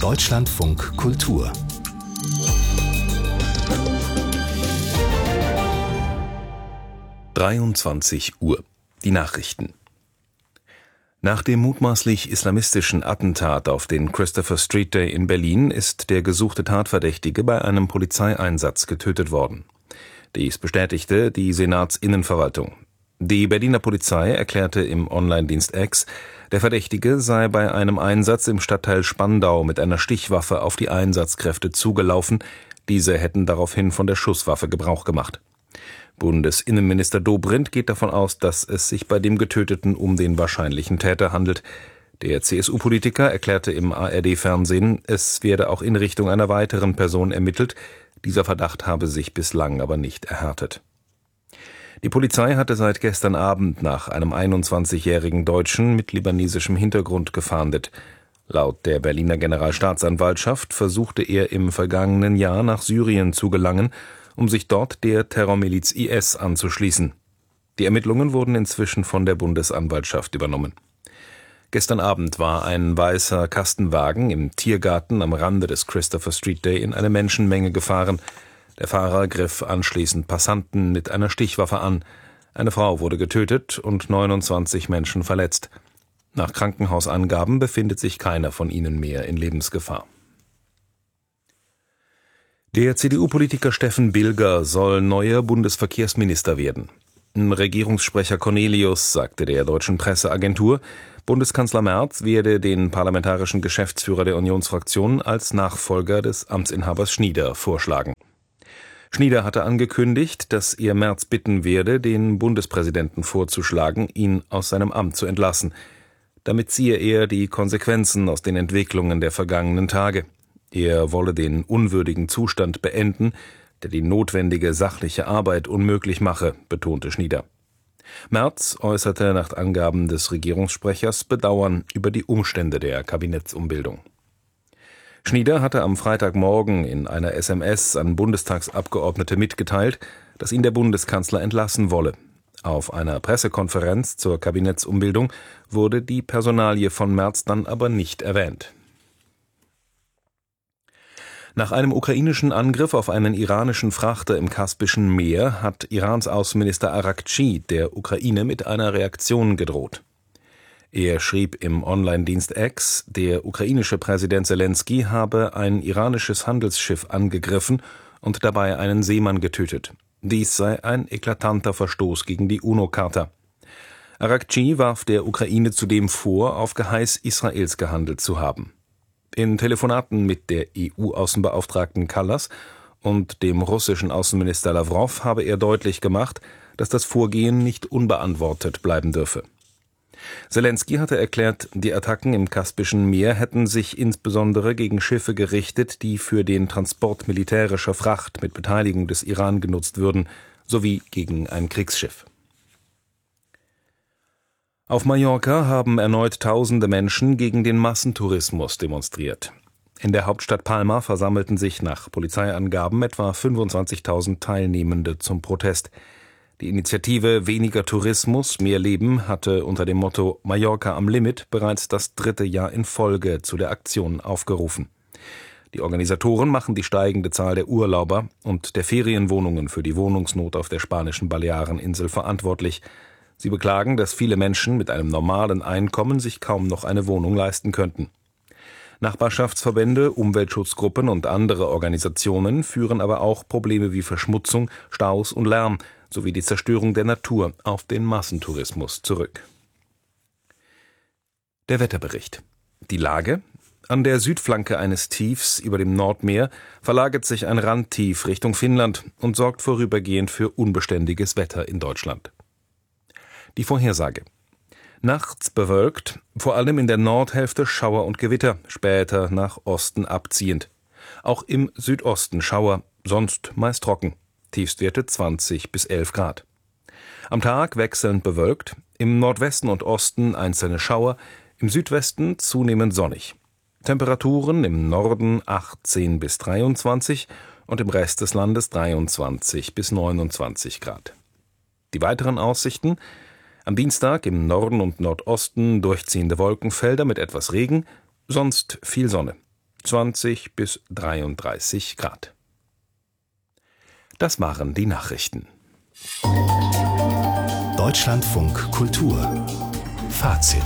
Deutschlandfunk Kultur 23 Uhr. Die Nachrichten. Nach dem mutmaßlich islamistischen Attentat auf den Christopher Street Day in Berlin ist der gesuchte Tatverdächtige bei einem Polizeieinsatz getötet worden. Dies bestätigte die Senatsinnenverwaltung. Die Berliner Polizei erklärte im Online-Dienst X, der Verdächtige sei bei einem Einsatz im Stadtteil Spandau mit einer Stichwaffe auf die Einsatzkräfte zugelaufen, diese hätten daraufhin von der Schusswaffe Gebrauch gemacht. Bundesinnenminister Dobrindt geht davon aus, dass es sich bei dem Getöteten um den wahrscheinlichen Täter handelt. Der CSU-Politiker erklärte im ARD-Fernsehen, es werde auch in Richtung einer weiteren Person ermittelt. Dieser Verdacht habe sich bislang aber nicht erhärtet. Die Polizei hatte seit gestern Abend nach einem 21-jährigen Deutschen mit libanesischem Hintergrund gefahndet. Laut der Berliner Generalstaatsanwaltschaft versuchte er im vergangenen Jahr nach Syrien zu gelangen, um sich dort der Terrormiliz IS anzuschließen. Die Ermittlungen wurden inzwischen von der Bundesanwaltschaft übernommen. Gestern Abend war ein weißer Kastenwagen im Tiergarten am Rande des Christopher Street Day in eine Menschenmenge gefahren. Der Fahrer griff anschließend Passanten mit einer Stichwaffe an. Eine Frau wurde getötet und 29 Menschen verletzt. Nach Krankenhausangaben befindet sich keiner von ihnen mehr in Lebensgefahr. Der CDU-Politiker Steffen Bilger soll neuer Bundesverkehrsminister werden. Ein Regierungssprecher Cornelius sagte der deutschen Presseagentur, Bundeskanzler Merz werde den parlamentarischen Geschäftsführer der Unionsfraktion als Nachfolger des Amtsinhabers Schnieder vorschlagen. Schnieder hatte angekündigt, dass er Merz bitten werde, den Bundespräsidenten vorzuschlagen, ihn aus seinem Amt zu entlassen. Damit ziehe er die Konsequenzen aus den Entwicklungen der vergangenen Tage. Er wolle den unwürdigen Zustand beenden, der die notwendige sachliche Arbeit unmöglich mache, betonte Schnieder. Merz äußerte nach Angaben des Regierungssprechers Bedauern über die Umstände der Kabinettsumbildung. Schnieder hatte am Freitagmorgen in einer SMS an Bundestagsabgeordnete mitgeteilt, dass ihn der Bundeskanzler entlassen wolle. Auf einer Pressekonferenz zur Kabinettsumbildung wurde die Personalie von Merz dann aber nicht erwähnt. Nach einem ukrainischen Angriff auf einen iranischen Frachter im Kaspischen Meer hat Irans Außenminister Araghchi der Ukraine mit einer Reaktion gedroht. Er schrieb im Online-Dienst X, der ukrainische Präsident Selenskyj habe ein iranisches Handelsschiff angegriffen und dabei einen Seemann getötet. Dies sei ein eklatanter Verstoß gegen die UNO-Charta. Araghchi warf der Ukraine zudem vor, auf Geheiß Israels gehandelt zu haben. In Telefonaten mit der EU-Außenbeauftragten Kallas und dem russischen Außenminister Lawrow habe er deutlich gemacht, dass das Vorgehen nicht unbeantwortet bleiben dürfe. Selenskyj hatte erklärt, die Attacken im Kaspischen Meer hätten sich insbesondere gegen Schiffe gerichtet, die für den Transport militärischer Fracht mit Beteiligung des Iran genutzt würden, sowie gegen ein Kriegsschiff. Auf Mallorca haben erneut tausende Menschen gegen den Massentourismus demonstriert. In der Hauptstadt Palma versammelten sich nach Polizeiangaben etwa 25.000 Teilnehmende zum Protest. Die Initiative Weniger Tourismus, mehr Leben hatte unter dem Motto Mallorca am Limit bereits das 3. Jahr in Folge zu der Aktion aufgerufen. Die Organisatoren machen die steigende Zahl der Urlauber und der Ferienwohnungen für die Wohnungsnot auf der spanischen Baleareninsel verantwortlich. Sie beklagen, dass viele Menschen mit einem normalen Einkommen sich kaum noch eine Wohnung leisten könnten. Nachbarschaftsverbände, Umweltschutzgruppen und andere Organisationen führen aber auch Probleme wie Verschmutzung, Staus und Lärm sowie die Zerstörung der Natur auf den Massentourismus zurück. Der Wetterbericht. Die Lage: An der Südflanke eines Tiefs über dem Nordmeer verlagert sich ein Randtief Richtung Finnland und sorgt vorübergehend für unbeständiges Wetter in Deutschland. Die Vorhersage: Nachts bewölkt, vor allem in der Nordhälfte Schauer und Gewitter, später nach Osten abziehend. Auch im Südosten Schauer, sonst meist trocken. Tiefstwerte 20 bis 11 Grad. Am Tag wechselnd bewölkt, im Nordwesten und Osten einzelne Schauer, im Südwesten zunehmend sonnig. Temperaturen im Norden 18 bis 23 und im Rest des Landes 23 bis 29 Grad. Die weiteren Aussichten: Am Dienstag im Norden und Nordosten durchziehende Wolkenfelder mit etwas Regen, sonst viel Sonne. 20 bis 33 Grad. Das waren die Nachrichten. Deutschlandfunk Kultur Fazit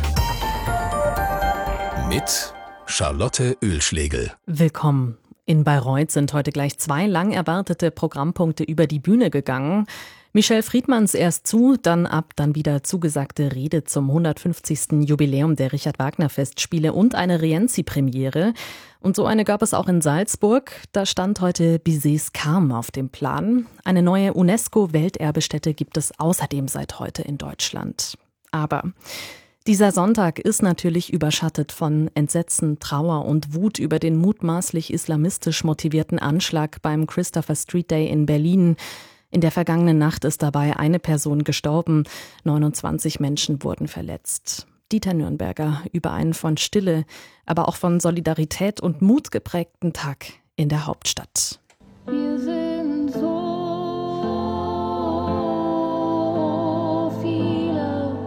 mit Charlotte Oehlschlegel. Willkommen. In Bayreuth sind heute gleich 2 lang erwartete Programmpunkte über die Bühne gegangen. Michel Friedmanns erst zu, dann ab, dann wieder zugesagte Rede zum 150. Jubiläum der Richard-Wagner-Festspiele und eine Rienzi-Premiere. Und so eine gab es auch in Salzburg. Da stand heute Bizets Carme auf dem Plan. Eine neue UNESCO-Welterbestätte gibt es außerdem seit heute in Deutschland. Aber dieser Sonntag ist natürlich überschattet von Entsetzen, Trauer und Wut über den mutmaßlich islamistisch motivierten Anschlag beim Christopher Street Day in Berlin. In der vergangenen Nacht ist dabei eine Person gestorben, 29 Menschen wurden verletzt. Dieter Nürnberger über einen von Stille, aber auch von Solidarität und Mut geprägten Tag in der Hauptstadt. Wir sind so viele.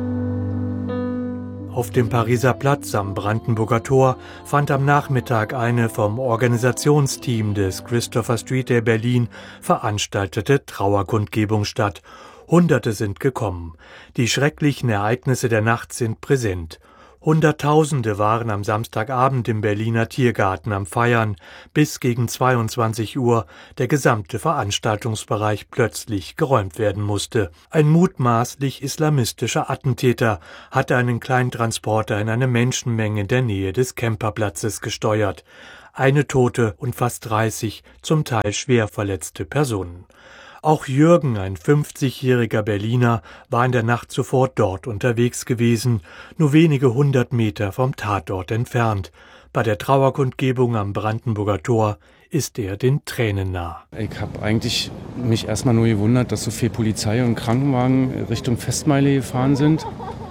Auf dem Pariser Platz am Brandenburger Tor fand am Nachmittag eine vom Organisationsteam des Christopher Street Day Berlin veranstaltete Trauerkundgebung statt. Hunderte sind gekommen. Die schrecklichen Ereignisse der Nacht sind präsent. Hunderttausende waren am Samstagabend im Berliner Tiergarten am Feiern, bis gegen 22 Uhr der gesamte Veranstaltungsbereich plötzlich geräumt werden musste. Ein mutmaßlich islamistischer Attentäter hatte einen Kleintransporter in eine Menschenmenge in der Nähe des Camperplatzes gesteuert. Eine Tote und fast 30 zum Teil schwer verletzte Personen. Auch Jürgen, ein 50-jähriger Berliner, war in der Nacht zuvor dort unterwegs gewesen, nur wenige 100 Meter vom Tatort entfernt. Bei der Trauerkundgebung am Brandenburger Tor ist er den Tränen nah. Ich habe eigentlich mich erstmal nur gewundert, dass so viel Polizei und Krankenwagen Richtung Festmeile gefahren sind.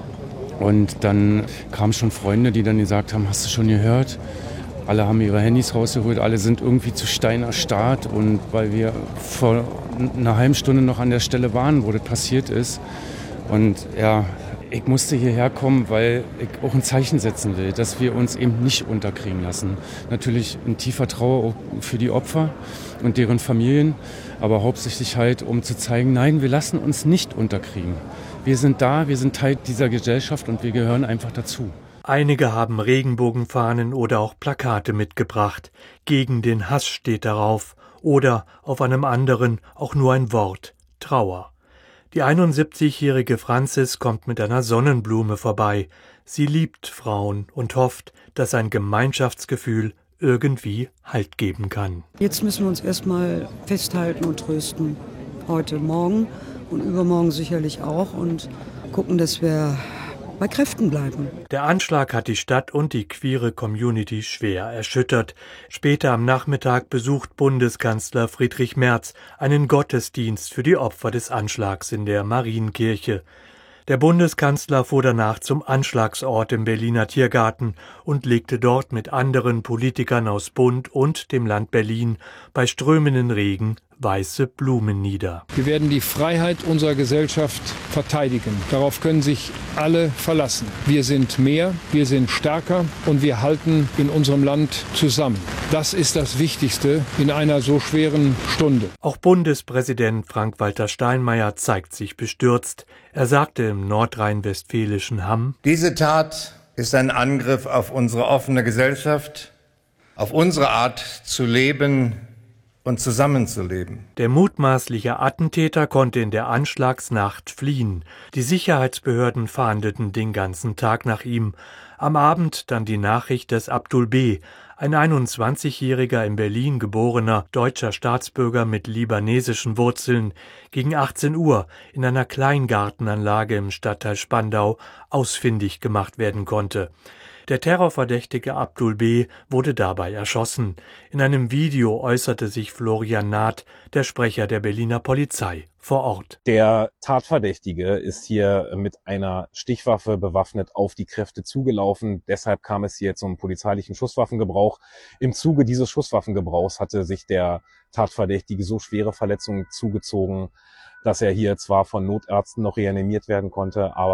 Und dann kamen schon Freunde, die dann gesagt haben, hast du schon gehört? Alle haben ihre Handys rausgeholt, alle sind irgendwie zu Stein erstarrt. Und weil wir vor einer halben Stunde noch an der Stelle waren, wo das passiert ist. Und ja, ich musste hierher kommen, weil ich auch ein Zeichen setzen will, dass wir uns eben nicht unterkriegen lassen. Natürlich in tiefer Trauer auch für die Opfer und deren Familien, aber hauptsächlich halt, um zu zeigen, nein, wir lassen uns nicht unterkriegen. Wir sind da, wir sind Teil dieser Gesellschaft und wir gehören einfach dazu. Einige haben Regenbogenfahnen oder auch Plakate mitgebracht. Gegen den Hass steht darauf. Oder auf einem anderen auch nur ein Wort: Trauer. Die 71-jährige Franzis kommt mit einer Sonnenblume vorbei. Sie liebt Frauen und hofft, dass ein Gemeinschaftsgefühl irgendwie Halt geben kann. Jetzt müssen wir uns erstmal festhalten und trösten. Heute, morgen und übermorgen sicherlich auch. Und gucken, dass wir bei Kräften bleiben. Der Anschlag hat die Stadt und die queere Community schwer erschüttert. Später am Nachmittag besucht Bundeskanzler Friedrich Merz einen Gottesdienst für die Opfer des Anschlags in der Marienkirche. Der Bundeskanzler fuhr danach zum Anschlagsort im Berliner Tiergarten und legte dort mit anderen Politikern aus Bund und dem Land Berlin bei strömenden Regen weiße Blumen nieder. Wir werden die Freiheit unserer Gesellschaft verteidigen. Darauf können sich alle verlassen. Wir sind mehr, wir sind stärker und wir halten in unserem Land zusammen. Das ist das Wichtigste in einer so schweren Stunde. Auch Bundespräsident Frank-Walter Steinmeier zeigt sich bestürzt. Er sagte im nordrhein-westfälischen Hamm: Diese Tat ist ein Angriff auf unsere offene Gesellschaft, auf unsere Art zu leben und zusammenzuleben. Der mutmaßliche Attentäter konnte in der Anschlagsnacht fliehen. Die Sicherheitsbehörden fahndeten den ganzen Tag nach ihm. Am Abend dann die Nachricht, dass Abdul B., ein 21-jähriger in Berlin geborener deutscher Staatsbürger mit libanesischen Wurzeln, gegen 18 Uhr in einer Kleingartenanlage im Stadtteil Spandau ausfindig gemacht werden konnte. Der Terrorverdächtige Abdul B. wurde dabei erschossen. In einem Video äußerte sich Florian Naht, der Sprecher der Berliner Polizei, vor Ort. Der Tatverdächtige ist hier mit einer Stichwaffe bewaffnet auf die Kräfte zugelaufen. Deshalb kam es hier zum polizeilichen Schusswaffengebrauch. Im Zuge dieses Schusswaffengebrauchs hatte sich der Tatverdächtige so schwere Verletzungen zugezogen, dass er hier zwar von Notärzten noch reanimiert werden konnte, aber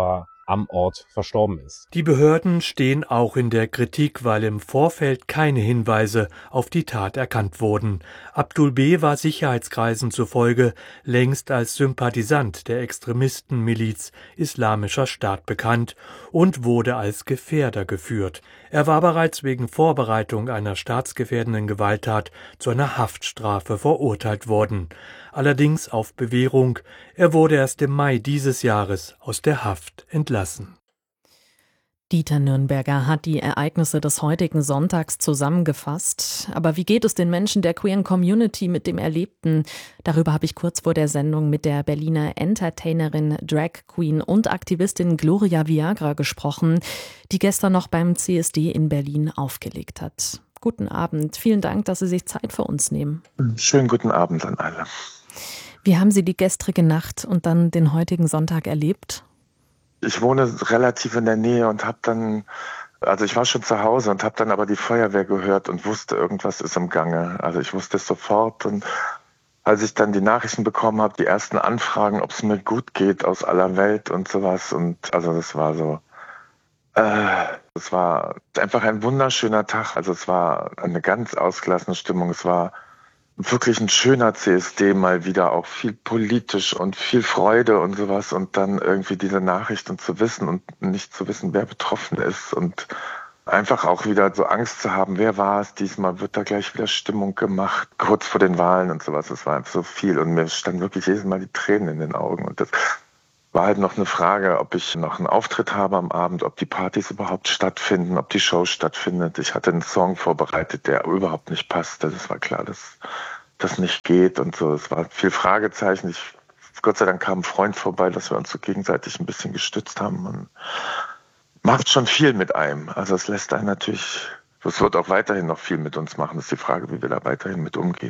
am Ort verstorben ist. Die Behörden stehen auch in der Kritik, weil im Vorfeld keine Hinweise auf die Tat erkannt wurden. Abdul B. war Sicherheitskreisen zufolge längst als Sympathisant der Extremistenmiliz Islamischer Staat bekannt und wurde als Gefährder geführt. Er war bereits wegen Vorbereitung einer staatsgefährdenden Gewalttat zu einer Haftstrafe verurteilt worden. Allerdings auf Bewährung. Er wurde erst im Mai dieses Jahres aus der Haft entlassen. Dieter Nürnberger hat die Ereignisse des heutigen Sonntags zusammengefasst. Aber wie geht es den Menschen der queeren Community mit dem Erlebten? Darüber habe ich kurz vor der Sendung mit der Berliner Entertainerin, Drag Queen und Aktivistin Gloria Viagra gesprochen, die gestern noch beim CSD in Berlin aufgelegt hat. Guten Abend. Vielen Dank, dass Sie sich Zeit für uns nehmen. Schönen guten Abend an alle. Wie haben Sie die gestrige Nacht und dann den heutigen Sonntag erlebt? Ich wohne relativ in der Nähe und ich war schon zu Hause und habe dann aber die Feuerwehr gehört und wusste, irgendwas ist im Gange. Also ich wusste es sofort, und als ich dann die Nachrichten bekommen habe, die ersten Anfragen, ob es mir gut geht aus aller Welt und sowas, und also das war so, es war einfach ein wunderschöner Tag. Also es war eine ganz ausgelassene Stimmung. Es war wirklich ein schöner CSD, mal wieder auch viel politisch und viel Freude und sowas, und dann irgendwie diese Nachrichten zu wissen und nicht zu wissen, wer betroffen ist, und einfach auch wieder so Angst zu haben, wer war es diesmal, wird da gleich wieder Stimmung gemacht, kurz vor den Wahlen und sowas. Es war einfach so viel und mir standen wirklich jedes Mal die Tränen in den Augen, und das war halt noch eine Frage, ob ich noch einen Auftritt habe am Abend, ob die Partys überhaupt stattfinden, ob die Show stattfindet. Ich hatte einen Song vorbereitet, der überhaupt nicht passte. Das war klar, dass das nicht geht und so. Es war viel Fragezeichen. Gott sei Dank kam ein Freund vorbei, dass wir uns so gegenseitig ein bisschen gestützt haben. Man macht schon viel mit einem. Also es lässt einen natürlich, es wird auch weiterhin noch viel mit uns machen. Das ist die Frage, wie wir da weiterhin mit umgehen.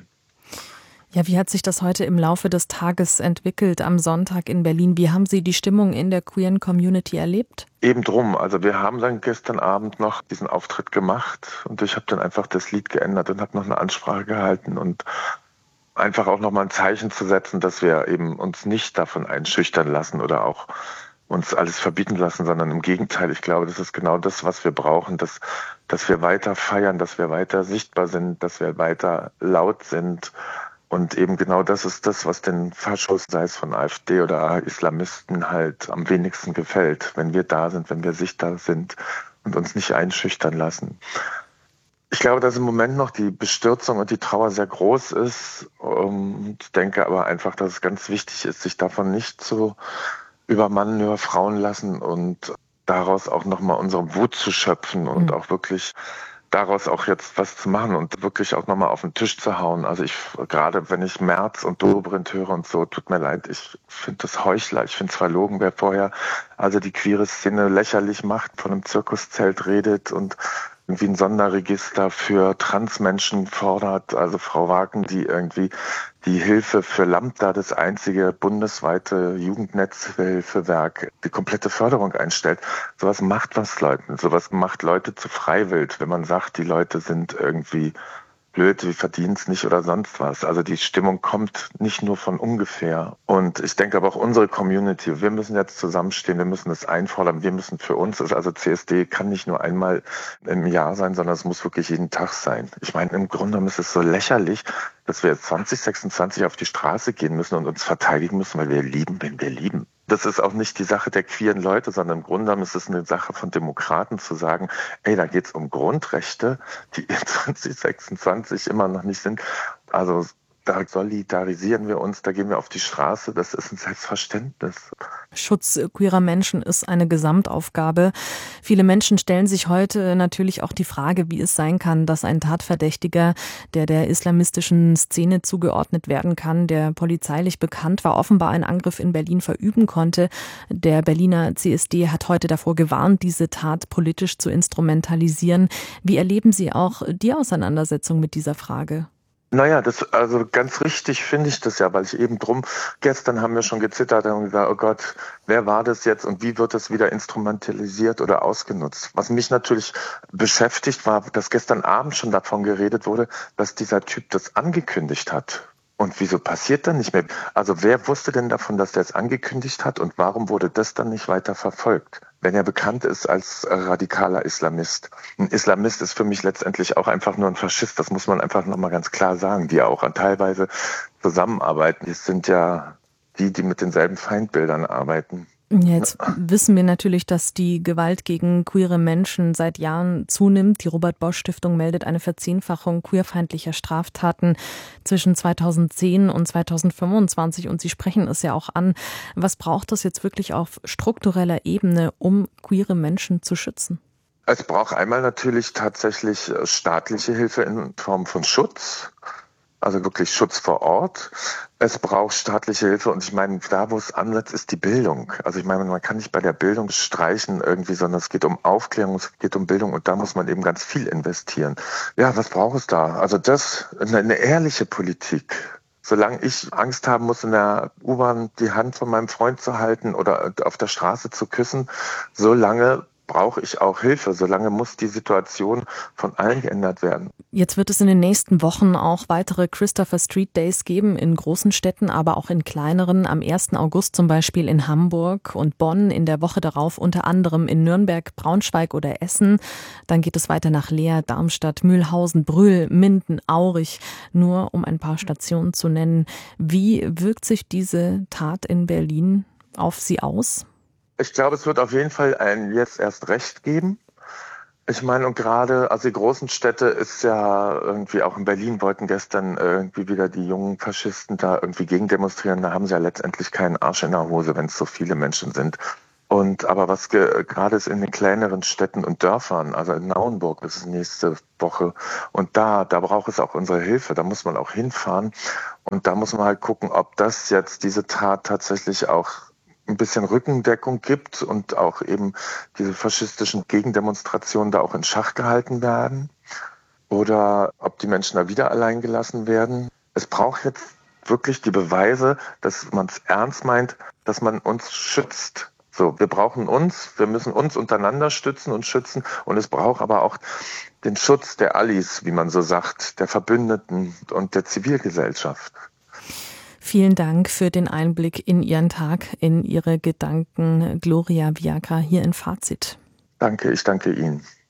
Ja, wie hat sich das heute im Laufe des Tages entwickelt am Sonntag in Berlin? Wie haben Sie die Stimmung in der queeren Community erlebt? Eben drum. Also wir haben dann gestern Abend noch diesen Auftritt gemacht und ich habe dann einfach das Lied geändert und habe noch eine Ansprache gehalten und einfach auch nochmal ein Zeichen zu setzen, dass wir eben uns nicht davon einschüchtern lassen oder auch uns alles verbieten lassen, sondern im Gegenteil. Ich glaube, das ist genau das, was wir brauchen, dass wir weiter feiern, dass wir weiter sichtbar sind, dass wir weiter laut sind. Und eben genau das ist das, was den Faschos, sei es von AfD oder Islamisten, halt am wenigsten gefällt. Wenn wir da sind, wenn wir sichtbar sind und uns nicht einschüchtern lassen. Ich glaube, dass im Moment noch die Bestürzung und die Trauer sehr groß ist. Und denke aber einfach, dass es ganz wichtig ist, sich davon nicht zu übermannen, überfrauen lassen und daraus auch nochmal unsere Wut zu schöpfen und auch wirklich daraus auch jetzt was zu machen und wirklich auch nochmal auf den Tisch zu hauen. Also gerade wenn ich Merz und Dobrindt höre und so, tut mir leid, ich finde das Heuchler, ich finde es verlogen, wer vorher also die queere Szene lächerlich macht, von einem Zirkuszelt redet und irgendwie ein Sonderregister für Transmenschen fordert, also Frau Wagen, die irgendwie die Hilfe für Lambda, das einzige bundesweite Jugendnetzhilfewerk, die komplette Förderung einstellt. Sowas macht was Leuten, sowas macht Leute zu Freiwild, wenn man sagt, die Leute sind irgendwie blöd, wir verdienen es nicht oder sonst was. Also die Stimmung kommt nicht nur von ungefähr. Und ich denke aber auch unsere Community, wir müssen jetzt zusammenstehen, wir müssen es einfordern, wir müssen für uns, also CSD kann nicht nur einmal im Jahr sein, sondern es muss wirklich jeden Tag sein. Ich meine, im Grunde genommen ist es so lächerlich, dass wir jetzt 2026 auf die Straße gehen müssen und uns verteidigen müssen, weil wir lieben, wenn wir lieben. Das ist auch nicht die Sache der queeren Leute, sondern im Grunde genommen ist es eine Sache von Demokraten zu sagen, ey, da geht's um Grundrechte, die in 2026 immer noch nicht sind. Also da solidarisieren wir uns, da gehen wir auf die Straße, das ist ein Selbstverständnis. Schutz queerer Menschen ist eine Gesamtaufgabe. Viele Menschen stellen sich heute natürlich auch die Frage, wie es sein kann, dass ein Tatverdächtiger, der islamistischen Szene zugeordnet werden kann, der polizeilich bekannt war, offenbar einen Angriff in Berlin verüben konnte. Der Berliner CSD hat heute davor gewarnt, diese Tat politisch zu instrumentalisieren. Wie erleben Sie auch die Auseinandersetzung mit dieser Frage? Naja, also ganz richtig finde ich das ja, weil ich eben gestern haben wir schon gezittert und gesagt, oh Gott, wer war das jetzt und wie wird das wieder instrumentalisiert oder ausgenutzt? Was mich natürlich beschäftigt war, dass gestern Abend schon davon geredet wurde, dass dieser Typ das angekündigt hat. Und wieso passiert dann nicht mehr? Also wer wusste denn davon, dass der es angekündigt hat und warum wurde das dann nicht weiter verfolgt? Wenn er bekannt ist als radikaler Islamist. Ein Islamist ist für mich letztendlich auch einfach nur ein Faschist, das muss man einfach nochmal ganz klar sagen, die ja auch teilweise zusammenarbeiten. Es sind ja die mit denselben Feindbildern arbeiten. Jetzt wissen wir natürlich, dass die Gewalt gegen queere Menschen seit Jahren zunimmt. Die Robert-Bosch-Stiftung meldet eine Verzehnfachung queerfeindlicher Straftaten zwischen 2010 und 2025 und Sie sprechen es ja auch an. Was braucht es jetzt wirklich auf struktureller Ebene, um queere Menschen zu schützen? Es braucht einmal natürlich tatsächlich staatliche Hilfe in Form von Schutz. Also wirklich Schutz vor Ort. Es braucht staatliche Hilfe und ich meine, da wo es ansetzt, ist die Bildung. Also ich meine, man kann nicht bei der Bildung streichen irgendwie, sondern es geht um Aufklärung, es geht um Bildung und da muss man eben ganz viel investieren. Ja, was braucht es da? Also eine ehrliche Politik. Solange ich Angst haben muss, in der U-Bahn die Hand von meinem Freund zu halten oder auf der Straße zu küssen, solange brauche ich auch Hilfe. Solange muss die Situation von allen geändert werden. Jetzt wird es in den nächsten Wochen auch weitere Christopher Street Days geben, in großen Städten, aber auch in kleineren. Am 1. August zum Beispiel in Hamburg und Bonn, in der Woche darauf unter anderem in Nürnberg, Braunschweig oder Essen. Dann geht es weiter nach Leer, Darmstadt, Mühlhausen, Brühl, Minden, Aurich, nur um ein paar Stationen zu nennen. Wie wirkt sich diese Tat in Berlin auf Sie aus? Ich glaube, es wird auf jeden Fall ein jetzt erst recht geben. Ich meine, und gerade, also die großen Städte ist ja irgendwie, auch in Berlin wollten gestern irgendwie wieder die jungen Faschisten da irgendwie gegen demonstrieren. Da haben sie ja letztendlich keinen Arsch in der Hose, wenn es so viele Menschen sind. Aber was gerade ist in den kleineren Städten und Dörfern, also in Nauenburg ist es nächste Woche. Und da braucht es auch unsere Hilfe. Da muss man auch hinfahren. Und da muss man halt gucken, ob das jetzt diese Tat tatsächlich auch ein bisschen Rückendeckung gibt und auch eben diese faschistischen Gegendemonstrationen da auch in Schach gehalten werden oder ob die Menschen da wieder allein gelassen werden. Es braucht jetzt wirklich die Beweise, dass man es ernst meint, dass man uns schützt. So, wir brauchen uns, wir müssen uns untereinander stützen und schützen und es braucht aber auch den Schutz der Allies, wie man so sagt, der Verbündeten und der Zivilgesellschaft. Vielen Dank für den Einblick in Ihren Tag, in Ihre Gedanken. Gloria Viagra hier in Fazit. Danke, ich danke Ihnen.